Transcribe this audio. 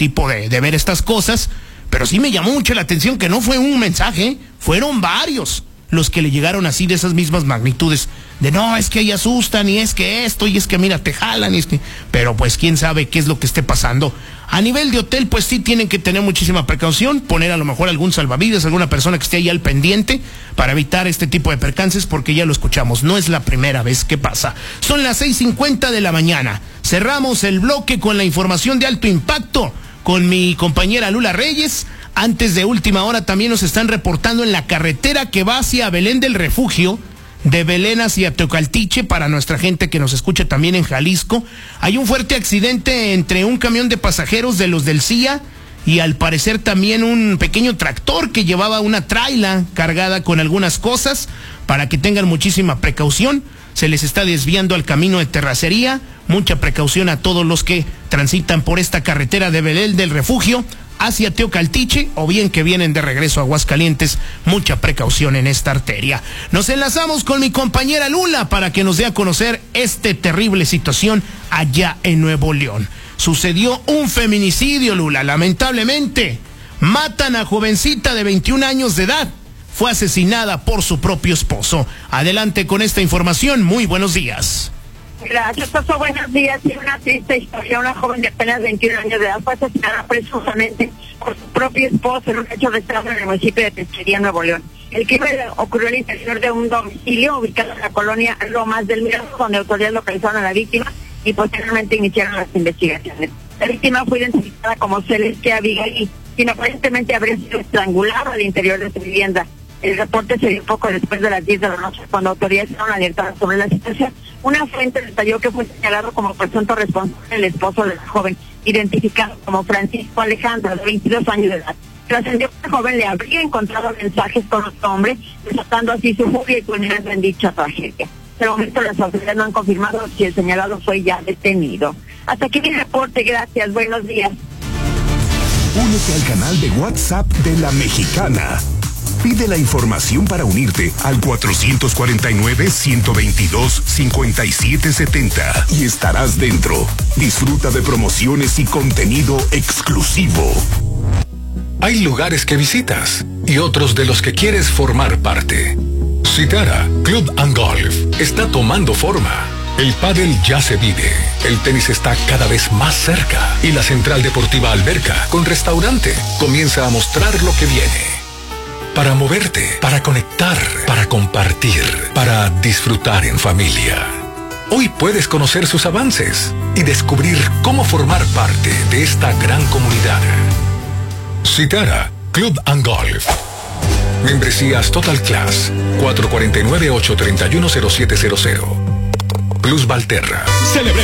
tipo de ver estas cosas, pero sí me llamó mucho la atención que no fue un mensaje, fueron varios los que le llegaron así de esas mismas magnitudes, de no, es que ahí asustan, y es que esto, y es que mira, te jalan, y es que... Pero pues quién sabe qué es lo que esté pasando. A nivel de hotel, pues sí tienen que tener muchísima precaución, poner a lo mejor algún salvavidas, alguna persona que esté ahí al pendiente, para evitar este tipo de percances, porque ya lo escuchamos, no es la primera vez que pasa. Son las 6:50 de la mañana, cerramos el bloque con la información de alto impacto, con mi compañera Lula Reyes. Antes de última hora también nos están reportando en la carretera que va hacia Belén del Refugio, de Belén hacia Teocaltiche, para nuestra gente que nos escucha también en Jalisco. Hay un fuerte accidente entre un camión de pasajeros de los del CIA y al parecer también un pequeño tractor que llevaba una traila cargada con algunas cosas, para que tengan muchísima precaución. Se les está desviando al camino de terracería. Mucha precaución a todos los que transitan por esta carretera de Belén del Refugio hacia Teocaltiche, o bien que vienen de regreso a Aguascalientes. Mucha precaución en esta arteria. Nos enlazamos con mi compañera Lula para que nos dé a conocer esta terrible situación allá en Nuevo León. Sucedió un feminicidio, Lula, lamentablemente. Matan a jovencita de 21 años de edad. Fue asesinada por su propio esposo. Adelante con esta información. Muy buenos días. Gracias, Paso. Buenos días. Y una triste historia. Una joven de apenas 21 años de edad fue asesinada presuntamente por su propio esposo en un hecho registrado en el municipio de Pesquería, Nuevo León. El crimen ocurrió al interior de un domicilio ubicado en la colonia Lomas del Mirador, donde autoridades localizaron a la víctima y posteriormente iniciaron las investigaciones. La víctima fue identificada como Celeste Abigail, quien aparentemente habría sido estrangulada al interior de su vivienda. El reporte se dio poco después de las 10 de la noche, cuando autoridades fueron alertadas sobre la situación. Una fuente detalló que fue señalado como presunto responsable el esposo de la joven, identificado como Francisco Alejandro, de 22 años de edad. Trascendió que la joven le habría encontrado mensajes con otro hombre, desatando así su furia y culminando en dicha tragedia. Hasta el momento las autoridades no han confirmado si el señalado fue ya detenido. Hasta aquí mi reporte, gracias, buenos días. Únete al canal de WhatsApp de La Mexicana. Pide la información para unirte al 449-122-5770 y estarás dentro. Disfruta de promociones y contenido exclusivo. Hay lugares que visitas y otros de los que quieres formar parte. Citara Club and Golf está tomando forma. El pádel ya se vive, el tenis está cada vez más cerca y la Central Deportiva Alberca, con restaurante, comienza a mostrar lo que viene. Para moverte, para conectar, para compartir, para disfrutar en familia. Hoy puedes conocer sus avances y descubrir cómo formar parte de esta gran comunidad. Citara Club and Golf. Membresías Total Class 449-831-0700. Plus Valterra.